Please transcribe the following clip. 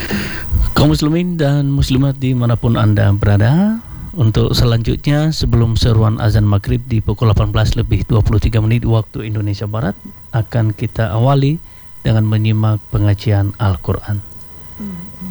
Kaum muslimin dan muslimat dimanapun Anda berada, untuk selanjutnya sebelum seruan azan maghrib di pukul 18:23 waktu Indonesia Barat, akan kita awali dengan menyimak pengajian Al-Quran.